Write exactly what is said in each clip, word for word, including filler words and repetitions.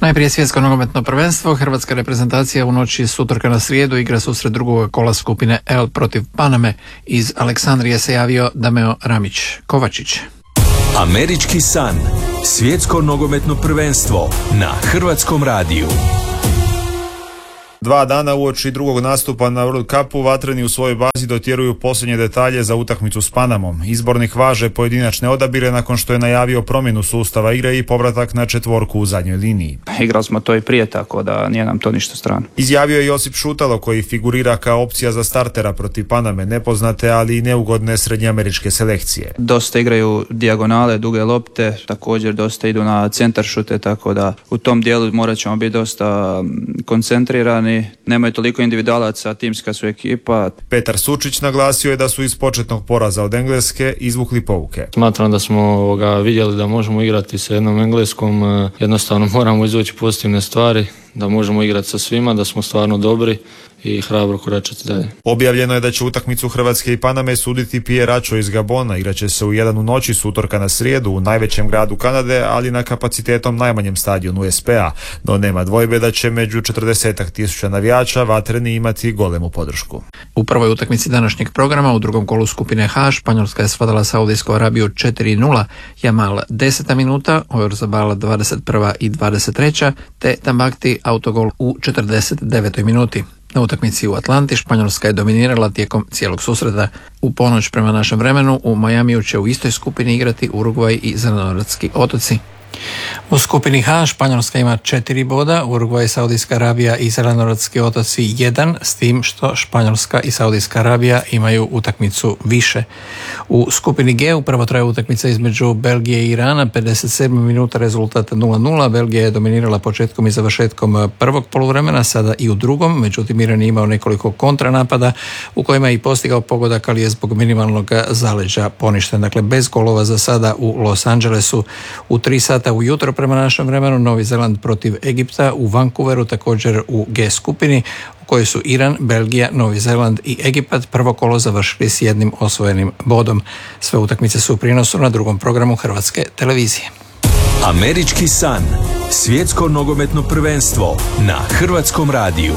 Najprije svjetsko nogometno prvenstvo. Hrvatska reprezentacija u noći s utorka na srijedu igra susret drugog kola skupine L protiv Paname. Iz Aleksandrije se javio Dameo Ramić Kovačić. Američki san. Svjetsko nogometno prvenstvo na Hrvatskom radiju. Dva dana uoči drugog nastupa na World Cupu vatreni u svojoj bazi dotjeruju posljednje detalje za utakmicu s Panamom. Izbornik važe pojedinačne odabire nakon što je najavio promjenu sustava igre i povratak na četvorku u zadnjoj liniji. Igrali smo to i prije, tako da nije nam to ništa strano. Izjavio je Josip Šutalo, koji figurira kao opcija za startera protiv Paname, nepoznate ali i neugodne srednjeameričke selekcije. Dosta igraju dijagonale, duge lopte, također dosta idu na centar šute, tako da u tom dijelu morat ćemo biti dosta koncentrirani. Nemaju toliko individualaca, timska su ekipa. Petar Sučić naglasio je da su iz početnog poraza od Engleske izvukli pouke. Smatram da smo ovoga, vidjeli da možemo igrati sa jednom Engleskom, jednostavno moramo izvući pozitivne stvari, da možemo igrati sa svima, da smo stvarno dobri i hrabro koračati dalje. Objavljeno je da će utakmicu Hrvatske i Paname suditi Pierre Racho iz Gabona. Igraće se u jedan u noći s utorka na srijedu u najvećem gradu Kanade, ali na kapacitetom najmanjem stadionu U S P-a. No nema dvojbe da će među četrdesetak tisuća navijača vatreni imati golemu podršku. U prvoj utakmici današnjeg programa u drugom kolu skupine H Španjolska je svladala Saudijsku Arabiju četiri nula, Jamal deseta minuta, Oyarzabal dvadeset prva i dvadeset treća te Tambakti autogol u četrdeset devetoj minuti. Na utakmici u Atlanti Španjolska je dominirala tijekom cijelog susreta. U ponoć prema našem vremenu u Majamiju će u istoj skupini igrati Urugvaj i Zelenorodski otoci. U skupini H Španjolska ima četiri boda, Urugvaj, Saudijska Arabija i Zelenorodski otoci jedan, s tim što Španjolska i Saudijska Arabija imaju utakmicu više. U skupini G upravo traje utakmica između Belgije i Irana, pedeset sedma minuta, rezultat nula nula. Belgija je dominirala početkom i završetkom prvog poluvremena, sada i u drugom, međutim Iran je imao nekoliko kontranapada u kojima je i postigao pogodak, ali je zbog minimalnog zaleđa poništen. Dakle, bez golova za sada u Los Angelesu. U tri sata ujutro prema našem vremenu Novi Zeland protiv Egipta u Vancouveru, također u G skupini u kojoj su Iran, Belgija, Novi Zeland i Egipat prvo kolo završili s jednim osvojenim bodom. Sve utakmice su u prijenosu na drugom programu Hrvatske televizije. Američki san. Svjetsko nogometno prvenstvo na Hrvatskom radiju.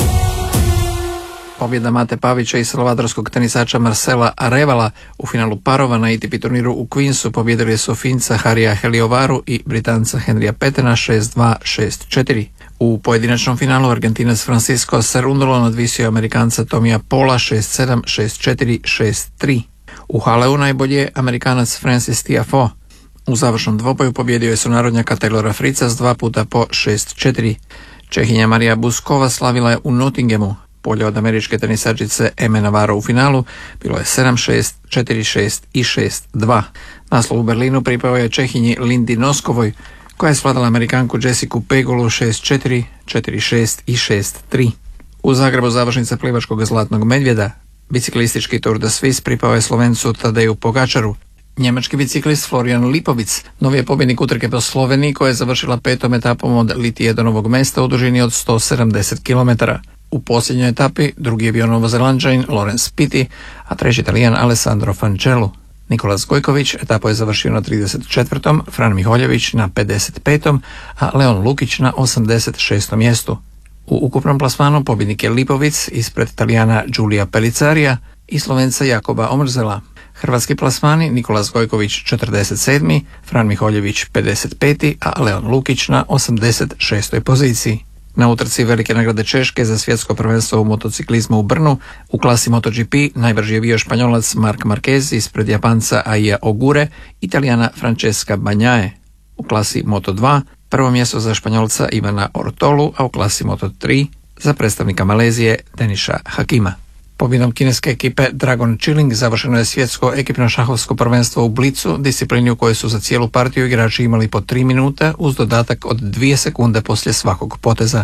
Pobjeda Mate Pavića i salvadorskog tenisača Marcela Arevala u finalu parova na A T P turniru u Queensu pobjedili su Finca Harija Heliovaru i Britanca Henrya Petena šest dva šest četiri. U pojedinačnom finalu Argentinac Francisco Cerundolo nadvisio Amerikanca Tomija Pola šest sedam šest četiri šest tri. U Haleu najbolje Amerikanac Francis Tiafoe. U završnom dvoboju pobjedio je sunarodnjaka Taylora Fritza s dva puta po šest četiri. Čehinja Marija Buskova slavila je u Nottinghamu. Polje od američke tenisačice Eme Navarro u finalu bilo je sedam šest, četiri šest i šest dva. Naslov u Berlinu pripao je Čehinji Lindi Noskovoj, koja je svladala Amerikanku Jessicu Pegulu šest četiri, četiri šest i šest tri. U Zagrebu završnica plivačkog zlatnog medvjeda. Biciklistički Tour de Suisse pripao je Slovencu Tadeju Pogačaru. Njemački biciklist Florian Lipovic novi je pobjednik utrke po Sloveniji, koja je završila petom etapom od Litijedonovog mesta u dužini od sto sedamdeset kilometara. U posljednjoj etapi drugi je bio Novozelanđanin Lorenz Pitti, a treći Italijan Alessandro Fancellu. Nikolas Gojković etapu je završio na trideset četvrtom, Fran Miholjević na pedeset petom, a Leon Lukić na osamdeset šestom mjestu. U ukupnom plasmanu pobjednik je Lipovic ispred Italijana Giulia Pellizzarija i Slovenca Jakoba Omrzela. Hrvatski plasmani Nikolas Gojković četrdeset sedmi, Fran Miholjević pedeset peti, a Leon Lukić na osamdeset šestoj poziciji. Na utrci velike nagrade Češke za svjetsko prvenstvo u motociklizmu u Brnu u klasi MotoGP najbrži je bio Španjolac Marc Marquez ispred Japanca Aija Ogure, Italijana Francesca Bagnaia. U klasi Moto dva prvo mjesto za Španjolca Ivana Ortolu, a u klasi Moto tri za predstavnika Malezije Deniša Hakima. Pobjedom kineske ekipe Dragon Chilling završeno je svjetsko ekipno šahovsko prvenstvo u blicu, disciplini u kojoj su za cijelu partiju igrači imali po tri minute uz dodatak od dvije sekunde poslije svakog poteza.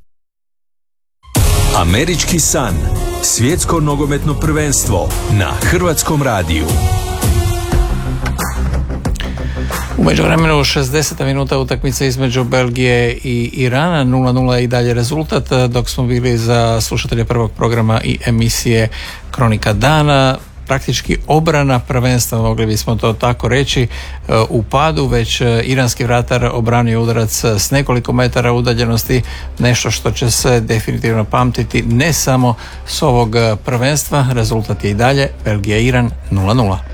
Američki san. Svjetsko nogometno prvenstvo na Hrvatskom radiju. U međuvremenu šezdeseta minuta utakmice između Belgije i Irana, nula nula i dalje rezultat, dok smo bili za slušatelje prvog programa i emisije Kronika dana. praktički obrana prvenstva, mogli bismo to tako reći, u padu, već iranski vratar obranio udarac s nekoliko metara udaljenosti, nešto što će se definitivno pamtiti ne samo s ovog prvenstva. Rezultat je i dalje Belgija-Iran nula nula.